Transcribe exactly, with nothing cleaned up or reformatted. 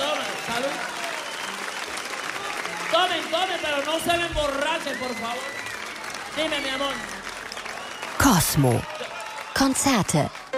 Tomen, salud. Tomen, tomen, pero no se me emborrachen, por favor. Dime, mi amor. Cosmo. Konzerte